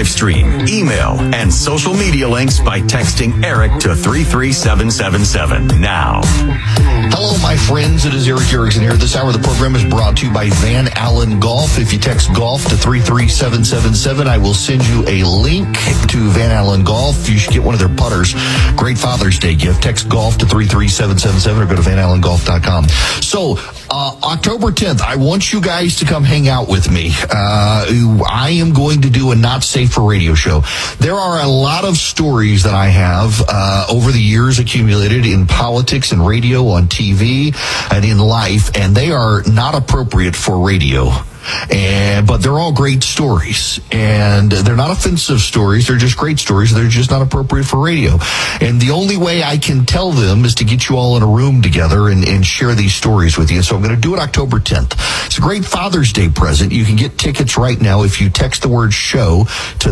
live stream, email, and social media links by texting Eric to 33777 now. Hello, my friends. It is Eric Erickson here. This hour of the program is brought to you by Van Allen Golf. If you text golf to 33777, I will send you a link to Van Allen Golf. You should get one of their putters. Great Father's Day gift. Text golf to 33777 or go to vanallengolf.com. So, October 10th, I want you guys to come hang out with me. I am going to do a Not Safe for Radio show. There are a lot of stories that I have over the years accumulated in politics and radio, on TV, and in life, and they are not appropriate for radio. But they're all great stories, and they're not offensive stories. They're just great stories. They're just not appropriate for radio. And the only way I can tell them is to get you all in a room together and share these stories with you. So I'm going to do it October 10th. It's a great Father's Day present. You can get tickets right now if you text the word show to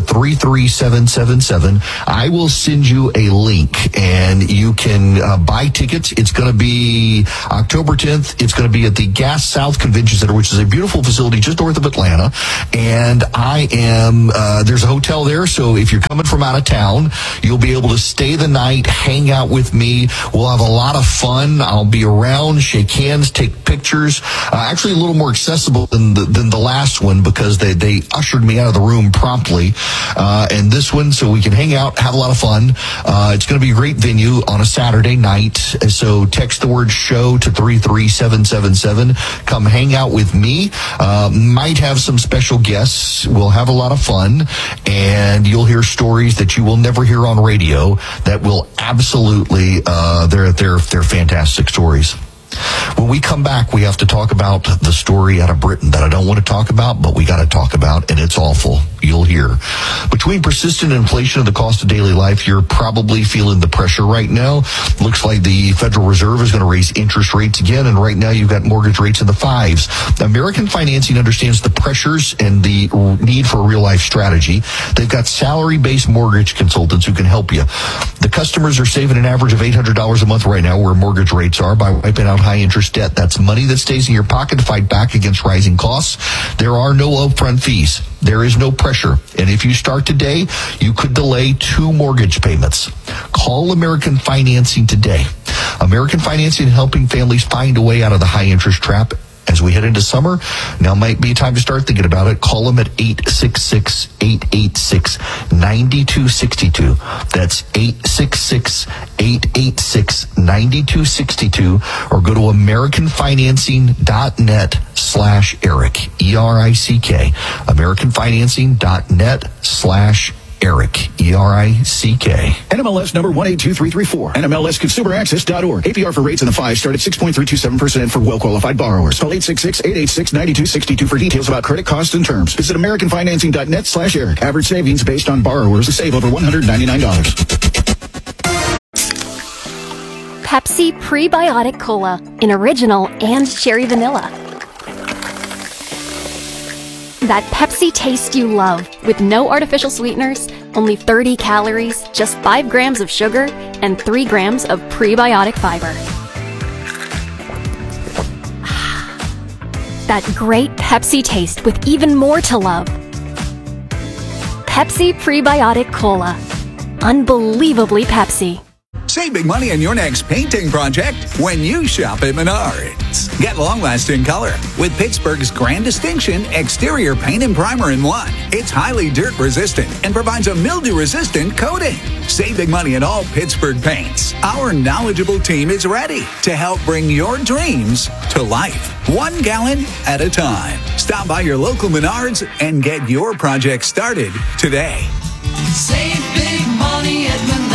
33777. I will send you a link, and you can buy tickets. It's going to be October 10th. It's going to be at the Gas South Convention Center, which is a beautiful facility just north of Atlanta, and I am, there's a hotel there, so if you're coming from out of town, you'll be able to stay the night, hang out with me. We'll have a lot of fun. I'll be around, shake hands, take pictures. Actually a little more accessible than the last one, because they ushered me out of the room promptly, and this one, so we can hang out, have a lot of fun. It's going to be a great venue on a Saturday night, so text the word show to 33777. Come hang out with me. Might have some special guests. We'll have a lot of fun, and you'll hear stories that you will never hear on radio that will absolutely, they're fantastic stories. When we come back, we have to talk about the story out of Britain that I don't want to talk about, but we got to talk about, and it's awful. You'll hear. Between persistent inflation and the cost of daily life, you're probably feeling the pressure right now. Looks like the Federal Reserve is going to raise interest rates again, and right now you've got mortgage rates in the 5s. American Financing understands the pressures and the need for a real-life strategy. They've got salary-based mortgage consultants who can help you. The customers are saving an average of $800 a month right now where mortgage rates are by wiping out high-interest debt. That's money that stays in your pocket to fight back against rising costs. There are no upfront fees. There is no pressure. And if you start today, you could delay 2 mortgage payments. Call American Financing today. American Financing, helping families find a way out of the high-interest trap. As we head into summer, now might be time to start thinking about it. Call them at 866-886-9262. That's 866-886-9262. Or go to AmericanFinancing.net/Eric. ERICK. AmericanFinancing.net/Eric. ERICK. NMLS number 182334. NMLSConsumerAccess.org. APR for rates in the 5 start at 6.327% for well-qualified borrowers. Call 866-886-9262 for details about credit costs and terms. Visit AmericanFinancing.net/Eric. Average savings based on borrowers who save over $199. Pepsi Prebiotic Cola in original and cherry vanilla. That Pepsi taste you love, with no artificial sweeteners, only 30 calories, just 5 grams of sugar, and 3 grams of prebiotic fiber. That great Pepsi taste with even more to love. Pepsi Prebiotic Cola. Unbelievably Pepsi. Save big money on your next painting project when you shop at Menards. Get long-lasting color with Pittsburgh's Grand Distinction exterior paint and primer in one. It's highly dirt-resistant and provides a mildew-resistant coating. Save big money on all Pittsburgh paints. Our knowledgeable team is ready to help bring your dreams to life, 1 gallon at a time. Stop by your local Menards and get your project started today. Save big money at Menards.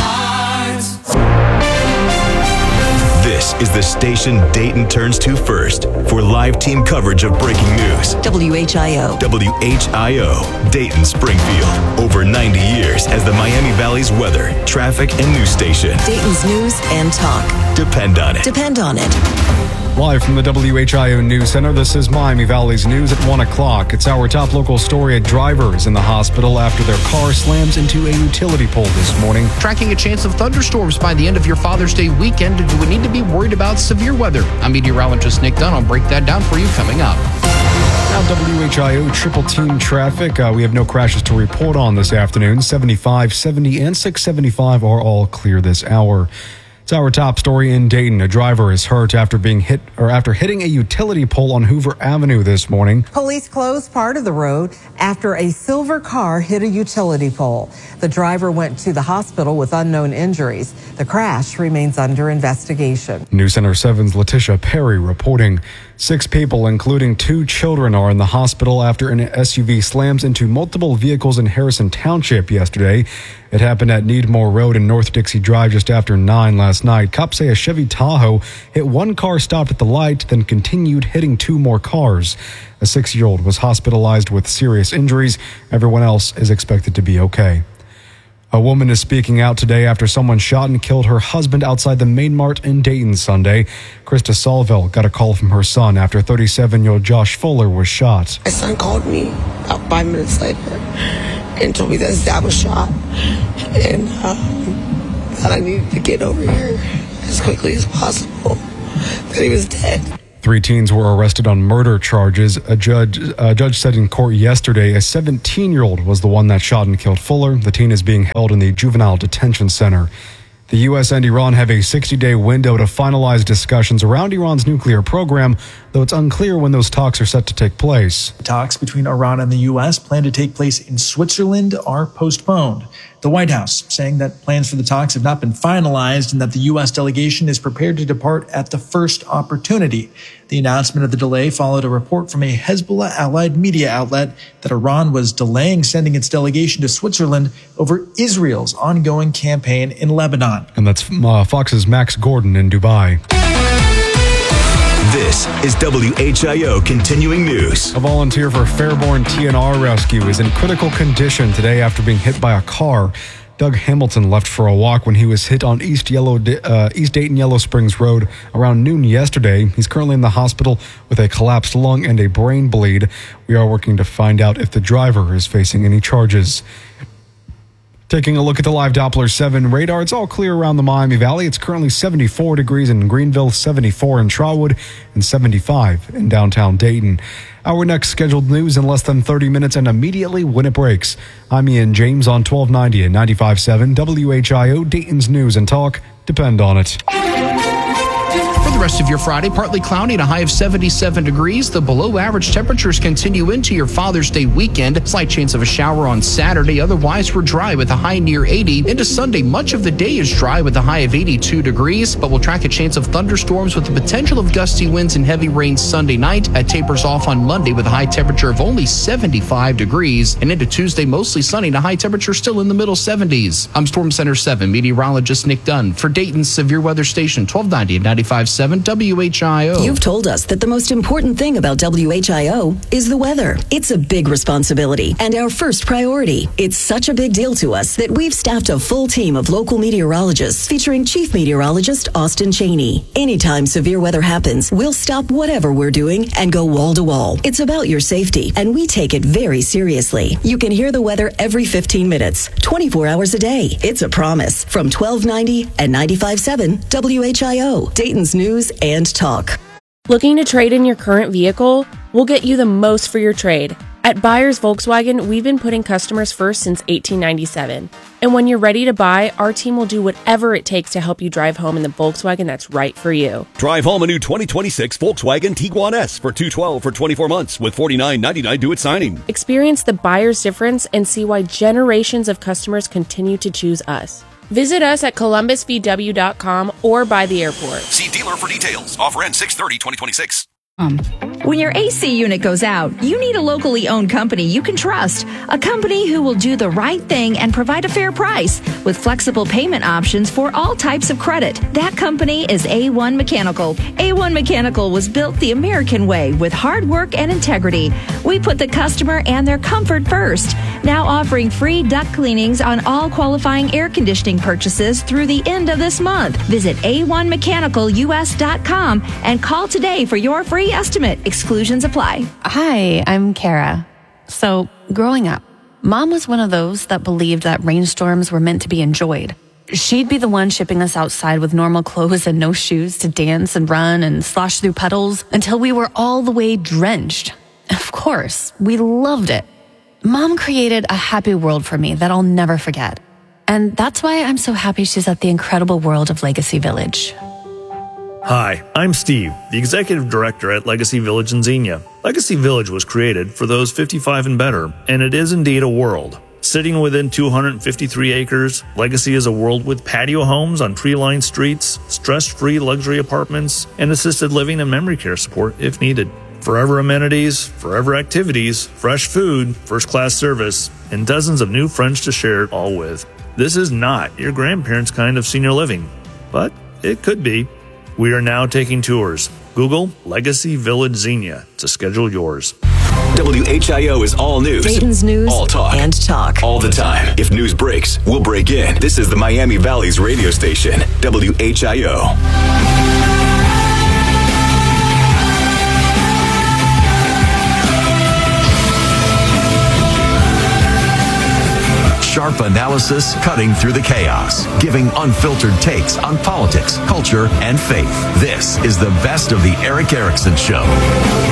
This is the station Dayton turns to first for live team coverage of breaking news. WHIO. WHIO, Dayton, Springfield. Over 90 years as the Miami Valley's weather, traffic, and news station. Dayton's news and talk. Depend on it. Depend on it. Live from the WHIO News Center, this is Miami Valley's news at 1 o'clock. It's our top local story. A driver is in the hospital after their car slams into a utility pole this morning. Tracking a chance of thunderstorms by the end of your Father's Day weekend. Do we need to be worried about severe weather? I'm meteorologist Nick Dunn. I'll break that down for you coming up. Now WHIO triple team traffic. We have no crashes to report on this afternoon. 75, 70, and 675 are all clear this hour. It's our top story in Dayton. A driver is hurt after hitting a utility pole on Hoover Avenue this morning. Police closed part of the road after a silver car hit a utility pole. The driver went to the hospital with unknown injuries. The crash remains under investigation. News Center 7's Letitia Perry reporting 6 people, including 2 children, are in the hospital after an SUV slams into multiple vehicles in Harrison Township yesterday. It happened at Needmore Road and North Dixie Drive just after 9 last night. Cops say a Chevy Tahoe hit one car stopped at the light, then continued hitting 2 more cars. A 6-year-old was hospitalized with serious injuries. Everyone else is expected to be okay. A woman is speaking out today after someone shot and killed her husband outside the Main Mart in Dayton Sunday. Krista Solville got a call from her son after 37-year-old Josh Fuller was shot. My son called me about 5 minutes later and told me that his dad was shot and that I needed to get over here as quickly as possible, that he was dead. 3 teens were arrested on murder charges. A judge said in court yesterday a 17-year-old was the one that shot and killed Fuller. The teen is being held in the juvenile detention center. The U.S. and Iran have a 60-day window to finalize discussions around Iran's nuclear program, though it's unclear when those talks are set to take place. Talks between Iran and the U.S. planned to take place in Switzerland are postponed. The White House saying that plans for the talks have not been finalized and that the U.S. delegation is prepared to depart at the first opportunity. The announcement of the delay followed a report from a Hezbollah-allied media outlet that Iran was delaying sending its delegation to Switzerland over Israel's ongoing campaign in Lebanon. And that's Fox's Max Gordon in Dubai. This is WHIO Continuing News. A volunteer for Fairborn TNR Rescue is in critical condition today after being hit by a car. Doug Hamilton left for a walk when he was hit on East Dayton Yellow Springs Road around noon yesterday. He's currently in the hospital with a collapsed lung and a brain bleed. We are working to find out if the driver is facing any charges. Taking a look at the live Doppler 7 radar, it's all clear around the Miami Valley. It's currently 74 degrees in Greenville, 74 in Trotwood, and 75 in downtown Dayton. Our next scheduled news in less than 30 minutes and immediately when it breaks. I'm Ian James on 1290 and 95.7 WHIO, Dayton's News and Talk. Depend on it. For the rest of your Friday, partly cloudy and a high of 77 degrees. The below average temperatures continue into your Father's Day weekend. Slight chance of a shower on Saturday. Otherwise, we're dry with a high near 80. Into Sunday, much of the day is dry with a high of 82 degrees, but we'll track a chance of thunderstorms with the potential of gusty winds and heavy rain Sunday night. It tapers off on Monday with a high temperature of only 75 degrees. And into Tuesday, mostly sunny and a high temperature still in the middle 70s. I'm Storm Center 7 meteorologist Nick Dunn for Dayton's Severe Weather Station 1290 and 95.7 WHIO. You've told us that the most important thing about WHIO is the weather. It's a big responsibility and our first priority. It's such a big deal to us that we've staffed a full team of local meteorologists featuring Chief Meteorologist Austin Cheney. Anytime severe weather happens, we'll stop whatever we're doing and go wall to wall. It's about your safety, and we take it very seriously. You can hear the weather every 15 minutes, 24 hours a day. It's a promise from 1290 and 95.7 WHIO, Dayton's News and Talk. Looking to trade in your current vehicle? We'll get you the most for your trade. At Buyers Volkswagen, we've been putting customers first since 1897. And when you're ready to buy, our team will do whatever it takes to help you drive home in the Volkswagen that's right for you. Drive home a new 2026 Volkswagen Tiguan S for $212 for 24 months with $49.99 due at signing. Experience the buyer's difference and see why generations of customers continue to choose us. Visit us at columbusvw.com or by the airport. See dealer for details. Offer ends 6/30/2026. When your AC unit goes out, you need a locally owned company you can trust. A company who will do the right thing and provide a fair price with flexible payment options for all types of credit. That company is A1 Mechanical. A1 Mechanical was built the American way with hard work and integrity. We put the customer and their comfort first. Now offering free duct cleanings on all qualifying air conditioning purchases through the end of this month. Visit A1MechanicalUS.com and call today for your free estimate. Exclusions apply. Hi, I'm Kara. So, growing up, Mom was one of those that believed that rainstorms were meant to be enjoyed. She'd be the one shipping us outside with normal clothes and no shoes to dance and run and slosh through puddles until we were all the way drenched. Of course, we loved it. Mom created a happy world for me that I'll never forget. And that's why I'm so happy she's at the incredible world of Legacy Village. Hi, I'm Steve, the Executive Director at Legacy Village in Xenia. Legacy Village was created for those 55 and better, and it is indeed a world. Sitting within 253 acres, Legacy is a world with patio homes on tree-lined streets, stress-free luxury apartments, and assisted living and memory care support if needed. Forever amenities, forever activities, fresh food, first-class service, and dozens of new friends to share it all with. This is not your grandparents' kind of senior living, but it could be. We are now taking tours. Google Legacy Village Xenia to schedule yours. WHIO is all news. Dayton's news all talk. And talk. All the time. If news breaks, we'll break in. This is the Miami Valley's radio station, WHIO. Sharp analysis cutting through the chaos, giving unfiltered takes on politics, culture, and faith. This is the best of the Eric Erickson Show.